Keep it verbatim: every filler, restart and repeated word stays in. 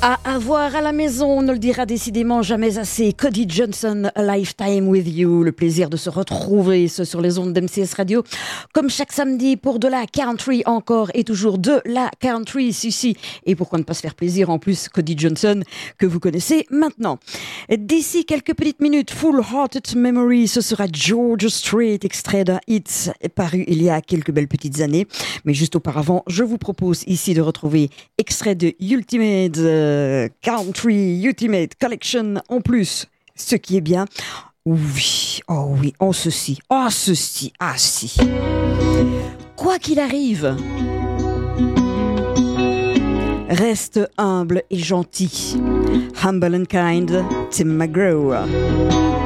À avoir à la maison, on ne le dira décidément jamais assez. Cody Johnson, A Lifetime with You. Le plaisir de se retrouver ce sur les ondes d'M C S Radio. Comme chaque samedi pour de la country encore et toujours de la country ici. Et pourquoi ne pas se faire plaisir en plus, Cody Johnson, que vous connaissez maintenant. D'ici quelques petites minutes, Full Hearted Memory, ce sera Georgia Strait, extrait d'un hit paru il y a quelques belles petites années. Mais juste auparavant, je vous propose ici de retrouver extrait de Ultimate euh, Country Ultimate Collection en plus. Ce qui est bien, oui, oh oui, en ceci, oh ceci, ah si. Quoi qu'il arrive, reste humble et gentil. Humble and kind, Tim McGraw.